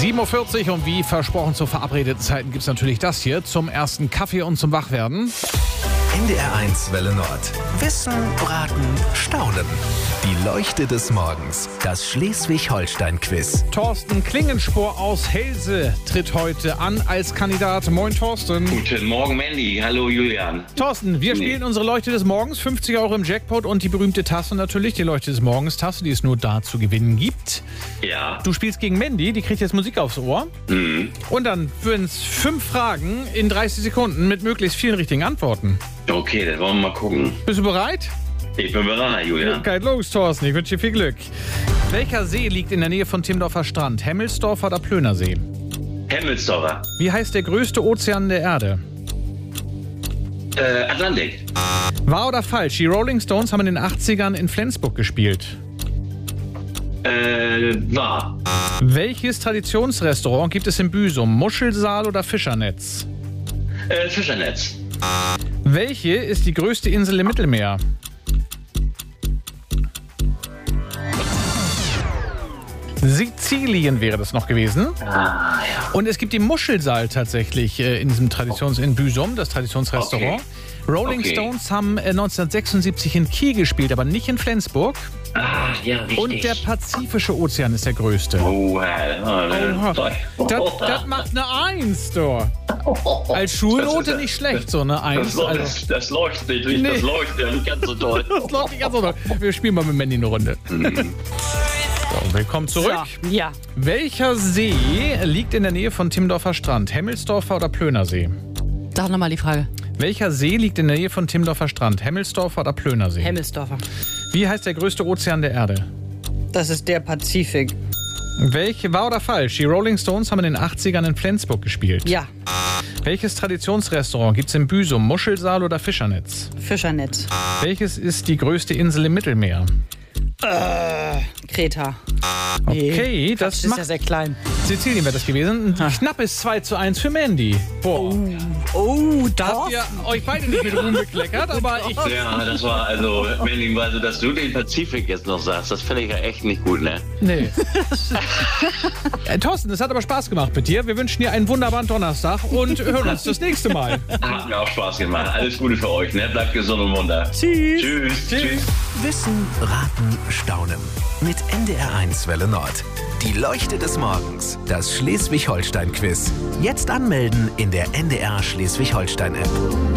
7.40 Uhr und wie versprochen zu verabredeten Zeiten gibt es natürlich das hier zum ersten Kaffee und zum Wachwerden. NDR1 Welle Nord. Wissen, Braten, Staunen. Die Leuchte des Morgens. Das Schleswig-Holstein-Quiz. Thorsten Klingenspor aus Helse tritt heute an als Kandidat. Moin Thorsten. Guten Morgen Mandy, hallo Julian. Thorsten, wir spielen unsere Leuchte des Morgens, 50 € im Jackpot und die berühmte Tasse natürlich, die Leuchte des Morgens Tasse, die es nur da zu gewinnen gibt. Ja. Du spielst gegen Mandy, die kriegt jetzt Musik aufs Ohr. Mhm. Und dann würden es 5 Fragen in 30 Sekunden mit möglichst vielen richtigen Antworten. Okay, dann wollen wir mal gucken. Bist du bereit? Ich bin bereit, Julian. Geht los, Thorsten. Ich wünsche dir viel Glück. Welcher See liegt in der Nähe von Timmendorfer Strand? Hemmelsdorfer oder Plöner See? Hemmelsdorfer. Wie heißt der größte Ozean der Erde? Atlantik. Wahr oder falsch? Die Rolling Stones haben in den 80ern in Flensburg gespielt. Wahr. Welches Traditionsrestaurant gibt es in Büsum? Muschelsaal oder Fischernetz? Fischernetz. Welche ist die größte Insel im Mittelmeer? Sizilien wäre das noch gewesen. Ah, ja. Und es gibt die Muschelsaal tatsächlich in diesem in Büsum, das Traditionsrestaurant. Okay. Rolling Stones haben 1976 in Kiel gespielt, aber nicht in Flensburg. Ah, ja, richtig. Und der Pazifische Ozean ist der größte. Das macht eine 1, doch. Als Schulnote nicht schlecht, so eine 1. Das leuchtet nicht, Nee. das leuchtet nicht ganz so toll. Das läuft nicht ganz so toll. Wir spielen mal mit Mandy eine Runde. So, willkommen zurück. So, ja. Welcher See liegt in der Nähe von Timmendorfer Strand? Hemmelsdorfer oder Plöner See? Sag nochmal die Frage. Welcher See liegt in der Nähe von Timmendorfer Strand? Hemmelsdorfer oder Plöner See? Hemmelsdorfer. Wie heißt der größte Ozean der Erde? Das ist der Pazifik. Wahr oder falsch? Die Rolling Stones haben in den 80ern in Flensburg gespielt. Ja, Welches Traditionsrestaurant gibt es in Büsum? Muschelsaal oder Fischernetz? Fischernetz. Welches ist die größte Insel im Mittelmeer? Kreta. Okay, Das das ist ja macht sehr klein. Sizilien wäre das gewesen. Ein knappes 2:1 für Mandy. Boah. Oh, Da habt ihr euch beide nicht mit Ruhm bekleckert, aber ich... Ja, das war also, Mandy, also, dass du den Pazifik jetzt noch sagst, das finde ich ja echt nicht gut, ne? Nee. Thorsten, es hat aber Spaß gemacht mit dir. Wir wünschen dir einen wunderbaren Donnerstag und hören uns das nächste Mal. Hat mir auch Spaß gemacht. Alles Gute für euch, ne? Bleibt gesund und munter. Tschüss. Tschüss. Tschüss. Wissen, Raten, Staunen. Mit NDR1 Welle Nord. Die Leuchte des Morgens. Das Schleswig-Holstein-Quiz. Jetzt anmelden in der NDR Schleswig-Holstein-App.